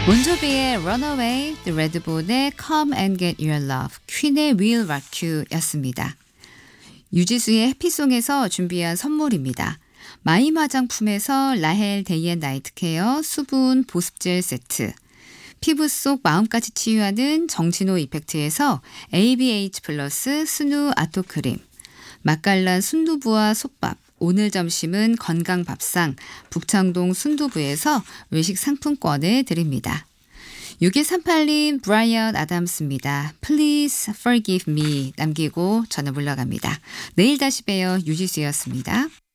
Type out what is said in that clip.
본조비의 Runaway, The 레드본의 Come and Get Your Love, 퀸의 We'll Rock You 였습니다. 유지수의 해피송에서 준비한 선물입니다. 마임 화장품에서 라헬 데이 앤 나이트 케어 수분 보습젤 세트, 피부 속 마음까지 치유하는 정진호 이펙트에서 ABH 플러스 스누 아토크림, 맛깔난 순두부와 솥밥, 오늘 점심은 건강밥상 북창동 순두부에서 외식 상품권을 드립니다. 6138님 브라이언 아담스입니다. Please forgive me 남기고 저는 물러갑니다. 내일 다시 봬요. 유지수였습니다.